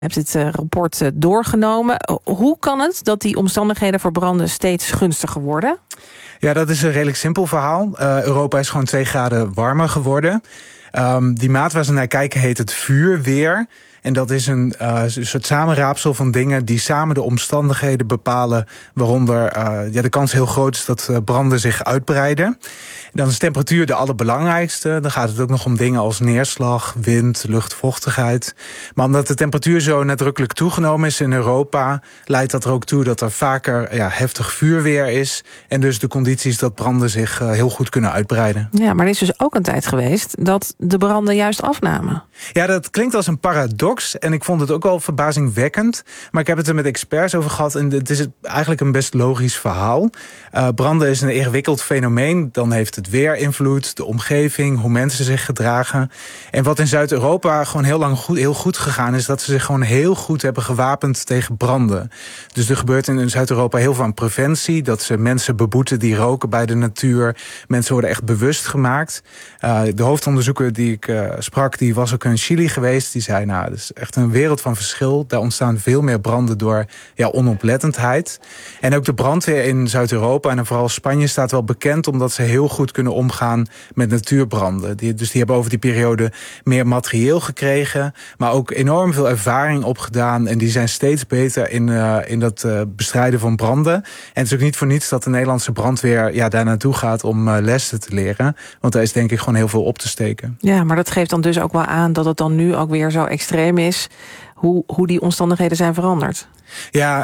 hebt dit rapport doorgenomen. Hoe kan het dat die omstandigheden voor branden steeds gunstiger worden? Ja, dat is een redelijk simpel verhaal. Europa is gewoon 2 graden warmer geworden. Die maat waar ze naar kijken heet het vuurweer. En dat is een soort samenraapsel van dingen die samen de omstandigheden bepalen, waaronder de kans heel groot is dat branden zich uitbreiden. Dan is temperatuur de allerbelangrijkste. Dan gaat het ook nog om dingen als neerslag, wind, luchtvochtigheid. Maar omdat de temperatuur zo nadrukkelijk toegenomen is in Europa, leidt dat er ook toe dat er vaker heftig vuurweer is. En dus de condities dat branden zich heel goed kunnen uitbreiden. Ja, maar er is dus ook een tijd geweest dat de branden juist afnamen. Ja, dat klinkt als een paradox. En ik vond het ook wel verbazingwekkend. Maar ik heb het er met experts over gehad. En het is eigenlijk een best logisch verhaal. Branden is een ingewikkeld fenomeen. Dan heeft het weer invloed, de omgeving, hoe mensen zich gedragen. En wat in Zuid-Europa gewoon heel lang heel goed gegaan is, dat ze zich gewoon heel goed hebben gewapend tegen branden. Dus er gebeurt in Zuid-Europa heel veel aan preventie. Dat ze mensen beboeten die roken bij de natuur. Mensen worden echt bewust gemaakt. De hoofdonderzoeker die ik sprak, die was ook in Chili geweest. Die zei, dat is echt een wereld van verschil. Daar ontstaan veel meer branden door onoplettendheid. En ook de brandweer in Zuid-Europa en vooral Spanje staat wel bekend omdat ze heel goed kunnen omgaan met natuurbranden. Die hebben over die periode meer materieel gekregen, maar ook enorm veel ervaring opgedaan. En die zijn steeds beter in dat bestrijden van branden. En het is ook niet voor niets dat de Nederlandse brandweer daar naartoe gaat om lessen te leren. Want daar is denk ik gewoon heel veel op te steken. Ja, maar dat geeft dan dus ook wel aan dat het dan nu ook weer zo extreem is, hoe die omstandigheden zijn veranderd. Ja,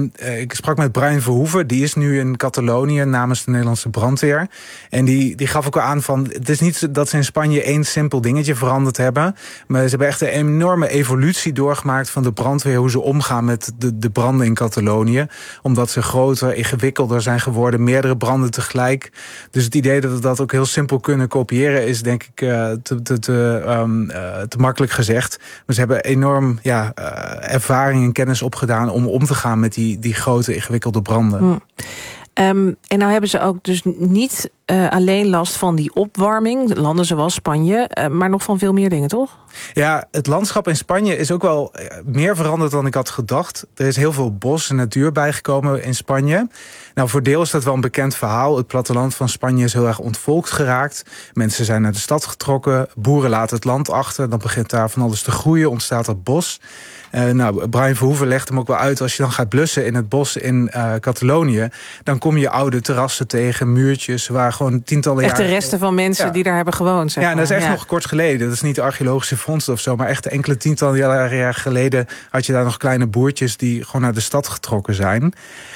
ik sprak met Brian Verhoeven. Die is nu in Catalonië namens de Nederlandse brandweer. En die gaf ook al aan van, het is niet dat ze in Spanje 1 simpel dingetje veranderd hebben. Maar ze hebben echt een enorme evolutie doorgemaakt van de brandweer, hoe ze omgaan met de branden in Catalonië. Omdat ze groter, ingewikkelder zijn geworden, meerdere branden tegelijk. Dus het idee dat we dat ook heel simpel kunnen kopiëren is denk ik te makkelijk gezegd. Maar ze hebben enorm ervaring en kennis opgedaan om te gaan met die grote, ingewikkelde branden. En nou hebben ze ook dus niet alleen last van die opwarming, landen zoals Spanje, maar nog van veel meer dingen, toch? Ja, het landschap in Spanje is ook wel meer veranderd dan ik had gedacht. Er is heel veel bos en natuur bijgekomen in Spanje. Nou, voor deel is dat wel een bekend verhaal. Het platteland van Spanje is heel erg ontvolkt geraakt. Mensen zijn naar de stad getrokken. Boeren laten het land achter. Dan begint daar van alles te groeien. Ontstaat dat bos. Brian Verhoeven legt hem ook wel uit. Als je dan gaat blussen in het bos in Catalonië, dan kom je oude terrassen tegen, muurtjes, waar gewoon tientallen jaren... Echt de resten van mensen die daar hebben gewoond, zeg maar. En dat is echt nog kort geleden. Dat is niet archeologische vondsten of zo, maar echt enkele tientallen jaren geleden had je daar nog kleine boertjes die gewoon naar de stad getrokken zijn.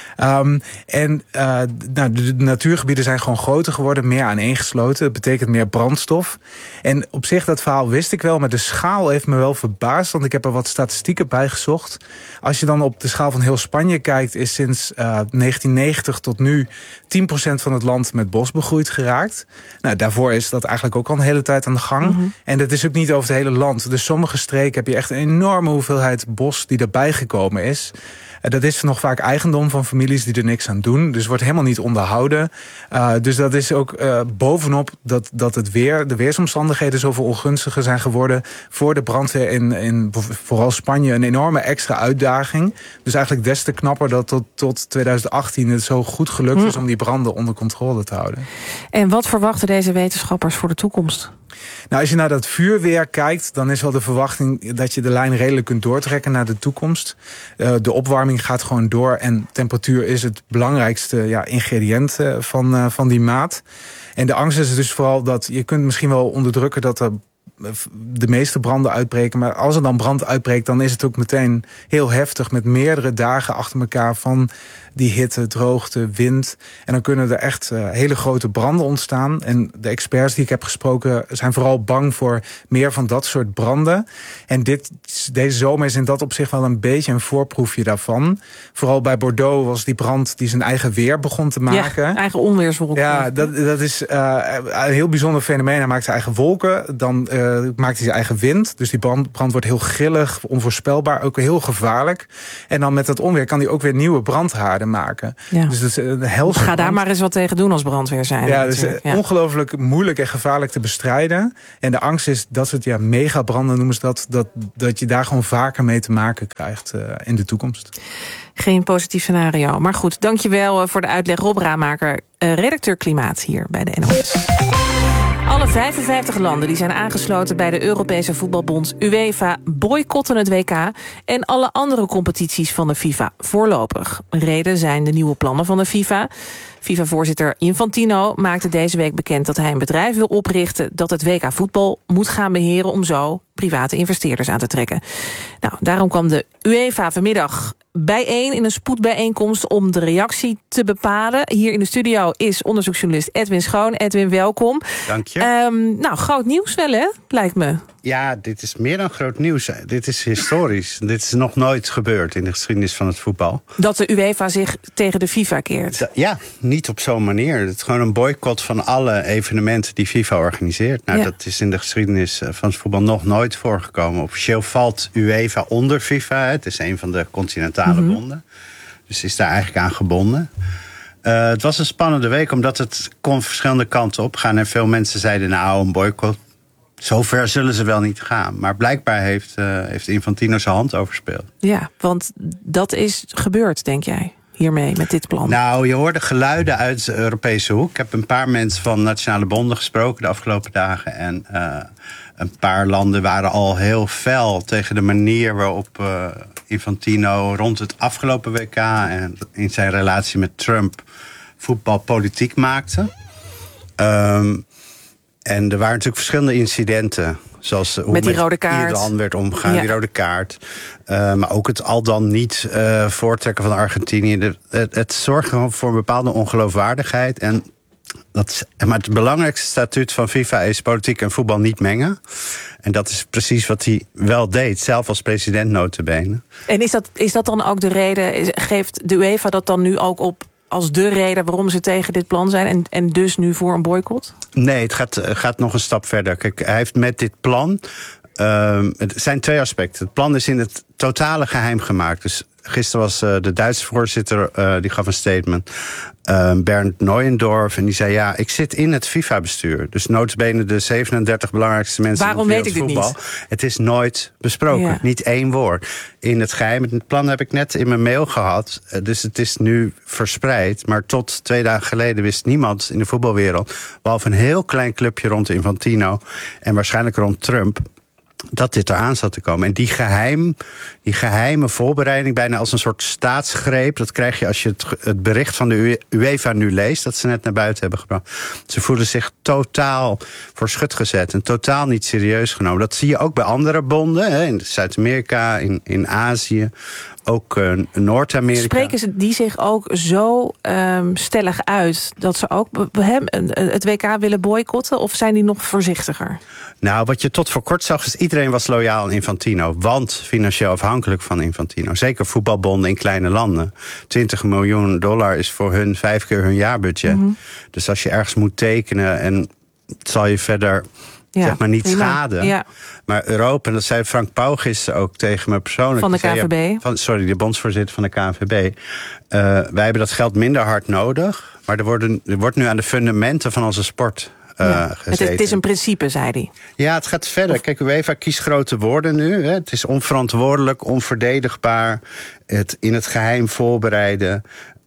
De natuurgebieden zijn gewoon groter geworden, meer aaneengesloten. Dat betekent meer brandstof. En op zich, dat verhaal wist ik wel, maar de schaal heeft me wel verbaasd, want ik heb er wat statistieken bij gezocht. Als je dan op de schaal van heel Spanje kijkt, is sinds 1990 tot nu 10% van het land met bos begroeid geraakt. Nou, daarvoor is dat eigenlijk ook al een hele tijd aan de gang. Mm-hmm. En dat is ook niet over het hele land. Dus sommige streken heb je echt een enorme hoeveelheid bos die erbij gekomen is. Dat is nog vaak eigendom van families die er niks aan doen. Dus wordt helemaal niet onderhouden. Dus dat is ook bovenop dat de weersomstandigheden zoveel ongunstiger zijn geworden voor de brandweer in vooral Spanje een enorme extra uitdaging. Dus eigenlijk des te knapper dat tot 2018 het zo goed gelukt is om die branden onder controle te houden. En wat verwachten deze wetenschappers voor de toekomst? Nou, als je naar dat vuurweer kijkt, dan is wel de verwachting dat je de lijn redelijk kunt doortrekken naar de toekomst. De opwarming gaat gewoon door en temperatuur is het belangrijkste ingrediënt van die maat. En de angst is dus vooral dat je kunt misschien wel onderdrukken dat er de meeste branden uitbreken. Maar als er dan brand uitbreekt, dan is het ook meteen heel heftig met meerdere dagen achter elkaar van die hitte, droogte, wind. En dan kunnen er echt hele grote branden ontstaan. En de experts die ik heb gesproken zijn vooral bang voor meer van dat soort branden. En deze zomer is in dat opzicht wel een beetje een voorproefje daarvan. Vooral bij Bordeaux was die brand die zijn eigen weer begon te maken. Ja, eigen onweerswolken. Ja, dat is een heel bijzonder fenomeen. Hij maakt zijn eigen wolken. Dan maakt hij zijn eigen wind. Dus die brand wordt heel grillig, onvoorspelbaar, ook heel gevaarlijk. En dan met dat onweer kan hij ook weer nieuwe brandhaarden maken. Ja. Dus dat is een helse Ga daar maar eens wat tegen doen als brandweer zijn. Ja, dus ongelooflijk moeilijk en gevaarlijk te bestrijden. En de angst is dat soort megabranden noemen ze dat je daar gewoon vaker mee te maken krijgt in de toekomst. Geen positief scenario. Maar goed, dankjewel voor de uitleg. Rob Raamaker, redacteur Klimaat hier bij de NOS. Alle 55 landen die zijn aangesloten bij de Europese voetbalbond UEFA boycotten het WK en alle andere competities van de FIFA voorlopig. Reden zijn de nieuwe plannen van de FIFA. FIFA-voorzitter Infantino maakte deze week bekend dat hij een bedrijf wil oprichten dat het WK voetbal moet gaan beheren om zo private investeerders aan te trekken. Nou, daarom kwam de UEFA vanmiddag bijeen in een spoedbijeenkomst om de reactie te bepalen. Hier in de studio is onderzoeksjournalist Edwin Schoon. Edwin, welkom. Dank je. Nou, groot nieuws wel, hè? Lijkt me. Ja, dit is meer dan groot nieuws. Dit is historisch. Dit is nog nooit gebeurd in de geschiedenis van het voetbal. Dat de UEFA zich tegen de FIFA keert? Ja, niet op zo'n manier. Het is gewoon een boycott van alle evenementen die FIFA organiseert. Nou, dat is in de geschiedenis van het voetbal nog nooit voorgekomen. Officieel valt UEFA onder FIFA. Het is een van de continentale bonden. Dus is daar eigenlijk aan gebonden. Het was een spannende week, omdat het kon verschillende kanten opgaan. En veel mensen zeiden, nou, een boycott, zover zullen ze wel niet gaan. Maar blijkbaar heeft Infantino zijn hand overspeeld. Ja, want dat is gebeurd, denk jij, hiermee, met dit plan? Nou, je hoorde geluiden uit de Europese hoek. Ik heb een paar mensen van nationale bonden gesproken de afgelopen dagen. En een paar landen waren al heel fel tegen de manier waarop Infantino rond het afgelopen WK en in zijn relatie met Trump voetbalpolitiek maakte. En er waren natuurlijk verschillende incidenten. Zoals hoe met rode kaart. Iran werd omgegaan, die rode kaart. Maar ook het al dan niet voortrekken van Argentinië. Het zorgt gewoon voor een bepaalde ongeloofwaardigheid. Maar het belangrijkste statuut van FIFA is politiek en voetbal niet mengen. En dat is precies wat hij wel deed, zelf als president nota bene. En is dat dan ook de reden, geeft de UEFA dat dan nu ook op als de reden waarom ze tegen dit plan zijn en dus nu voor een boycott? Nee, het gaat nog een stap verder. Kijk, hij heeft met dit plan, het zijn twee aspecten. Het plan is in het totale geheim gemaakt. Dus gisteren was de Duitse voorzitter, die gaf een statement, Bernd Neuendorf, en die zei, ja, ik zit in het FIFA-bestuur. Dus nota bene de 37 belangrijkste mensen waarom in het wereldvoetbal. Weet ik dit niet? Het is nooit besproken, niet één woord. In het geheim, het plan heb ik net in mijn mail gehad, dus het is nu verspreid. Maar tot 2 dagen geleden wist niemand in de voetbalwereld, behalve een heel klein clubje rond Infantino en waarschijnlijk rond Trump, dat dit eraan zat te komen. En die geheime voorbereiding, bijna als een soort staatsgreep, dat krijg je als je het bericht van de UEFA nu leest, dat ze net naar buiten hebben gebracht. Ze voelen zich totaal voor schut gezet en totaal niet serieus genomen. Dat zie je ook bij andere bonden, hè, in Zuid-Amerika, in Azië, ook Noord-Amerika. Spreken ze die zich ook zo stellig uit dat ze ook het WK willen boycotten, of zijn die nog voorzichtiger? Nou, wat je tot voor kort zag is iedereen was loyaal aan Infantino, want financieel afhankelijk van Infantino. Zeker voetbalbonden in kleine landen. $20 miljoen is voor hun 5 keer hun jaarbudget. Dus als je ergens moet tekenen en het zal je verder zeg maar niet schaden. Ja. Maar Europa, en dat zei Frank Pauw gisteren ook tegen me persoonlijk. Van de KNVB? De bondsvoorzitter van de KNVB. Wij hebben dat geld minder hard nodig. Maar er wordt nu aan de fundamenten van onze sport gezeten. Het is een principe, zei hij. Ja, het gaat verder. Kijk, UEFA kiest grote woorden nu. Hè. Het is onverantwoordelijk, onverdedigbaar. Het in het geheim voorbereiden.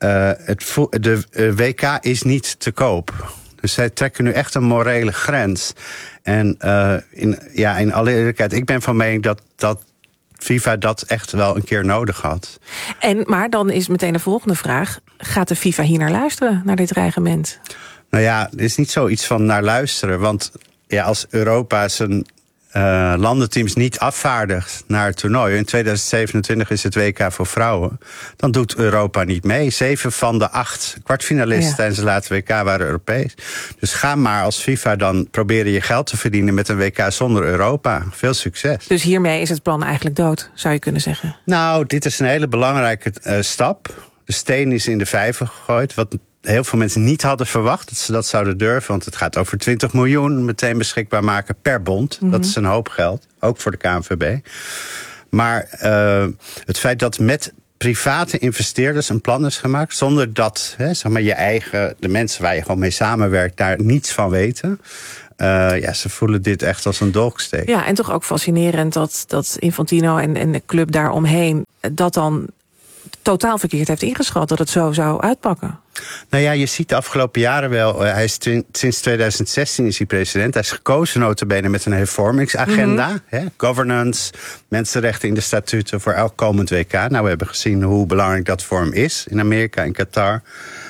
De WK is niet te koop. Dus zij trekken nu echt een morele grens. En in alle eerlijkheid, ik ben van mening dat FIFA dat echt wel een keer nodig had. Maar dan is meteen de volgende vraag, gaat de FIFA hier naar luisteren, naar dit dreigement? Nou ja, er is niet zoiets van naar luisteren. Want ja, als Europa zijn landenteams niet afvaardigt naar het toernooi, in 2027 is het WK voor vrouwen, dan doet Europa niet mee. 7 van de 8 kwartfinalisten tijdens het laatste WK waren Europees. Dus ga maar als FIFA dan proberen je geld te verdienen met een WK zonder Europa. Veel succes. Dus hiermee is het plan eigenlijk dood, zou je kunnen zeggen? Nou, dit is een hele belangrijke stap. De steen is in de vijver gegooid. heel veel mensen niet hadden verwacht dat ze dat zouden durven. Want het gaat over 20 miljoen meteen beschikbaar maken per bond. Dat is een hoop geld, ook voor de KNVB. Maar het feit dat met private investeerders een plan is gemaakt, zonder dat zeg maar, de mensen waar je gewoon mee samenwerkt, daar niets van weten. Ze voelen dit echt als een dolksteek. Ja, en toch ook fascinerend dat Infantino en de club daaromheen dat dan totaal verkeerd heeft ingeschat, dat het zo zou uitpakken. Nou ja, je ziet de afgelopen jaren wel. Hij is sinds 2016 is hij president. Hij is gekozen nota bene met een hervormingsagenda. Governance, mensenrechten in de statuten voor elk komend WK. Nou, we hebben gezien hoe belangrijk dat voor hem is in Amerika en Qatar.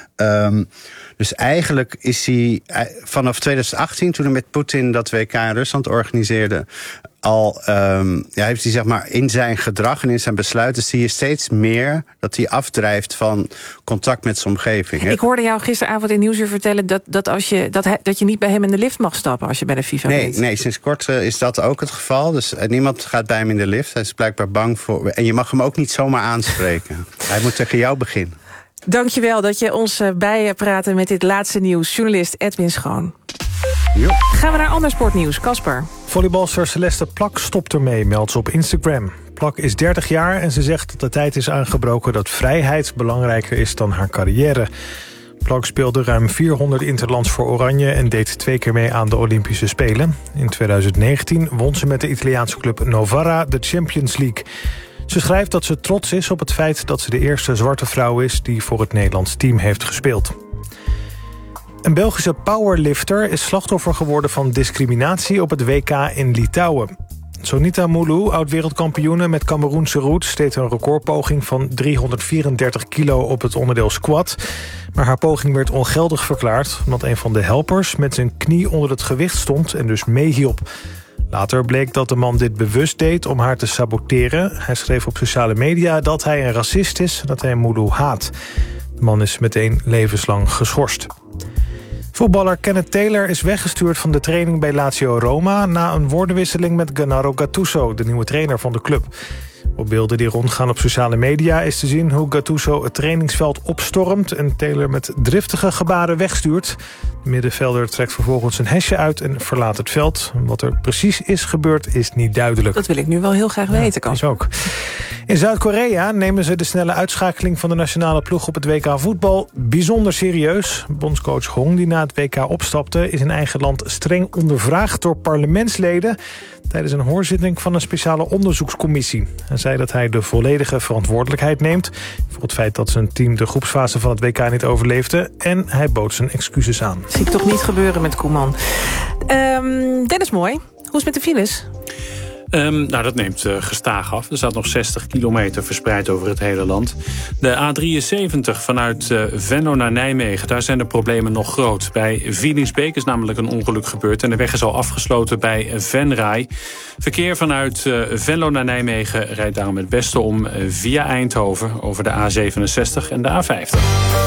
Dus eigenlijk is hij vanaf 2018, toen hij met Poetin dat WK in Rusland organiseerde, heeft hij zeg maar in zijn gedrag en in zijn besluiten zie je steeds meer dat hij afdrijft van contact met zijn omgeving. Ik hoorde jou gisteravond in Nieuwsuur vertellen dat je niet bij hem in de lift mag stappen als je bij de FIFA bent. Nee, sinds kort is dat ook het geval. Dus niemand gaat bij hem in de lift. Hij is blijkbaar bang voor. En je mag hem ook niet zomaar aanspreken. Hij moet tegen jou beginnen. Dankjewel dat je ons bijpraten met dit laatste nieuws. Journalist Edwin Schoon. Jo. Gaan we naar ander sportnieuws. Casper. Volleybalster Celeste Plak stopt ermee, meldt ze op Instagram. Plak is 30 jaar en ze zegt dat de tijd is aangebroken dat vrijheid belangrijker is dan haar carrière. Plak speelde ruim 400 interlands voor Oranje en deed 2 keer mee aan de Olympische Spelen. In 2019 won ze met de Italiaanse club Novara de Champions League. Ze schrijft dat ze trots is op het feit dat ze de eerste zwarte vrouw is die voor het Nederlands team heeft gespeeld. Een Belgische powerlifter is slachtoffer geworden van discriminatie op het WK in Litouwen. Sonita Moulou, oud-wereldkampioene met Cameroense roots, deed een recordpoging van 334 kilo op het onderdeel squat. Maar haar poging werd ongeldig verklaard omdat een van de helpers met zijn knie onder het gewicht stond en dus meehielp. Later bleek dat de man dit bewust deed om haar te saboteren. Hij schreef op sociale media dat hij een racist is en dat hij Moulou haat. De man is meteen levenslang geschorst. Voetballer Kenneth Taylor is weggestuurd van de training bij Lazio Roma na een woordenwisseling met Gennaro Gattuso, de nieuwe trainer van de club. Op beelden die rondgaan op sociale media is te zien hoe Gattuso het trainingsveld opstormt en Taylor met driftige gebaren wegstuurt. De middenvelder trekt vervolgens zijn hesje uit en verlaat het veld. Wat er precies is gebeurd is niet duidelijk. Dat wil ik nu wel heel graag weten, Kans. Ik ook. In Zuid-Korea nemen ze de snelle uitschakeling van de nationale ploeg op het WK voetbal bijzonder serieus. Bondscoach Hong, die na het WK opstapte, is in eigen land streng ondervraagd door parlementsleden tijdens een hoorzitting van een speciale onderzoekscommissie. Hij zei dat hij de volledige verantwoordelijkheid neemt voor het feit dat zijn team de groepsfase van het WK niet overleefde en hij bood zijn excuses aan. Zie ik toch niet gebeuren met Koeman. Dennis Mooi, hoe is het met de files? Dat neemt gestaag af. Er staat nog 60 kilometer verspreid over het hele land. De A73 vanuit Venlo naar Nijmegen, daar zijn de problemen nog groot. Bij Vielingsbeek is namelijk een ongeluk gebeurd en de weg is al afgesloten bij Venray. Verkeer vanuit Venlo naar Nijmegen rijdt daarom het beste om via Eindhoven over de A67 en de A50.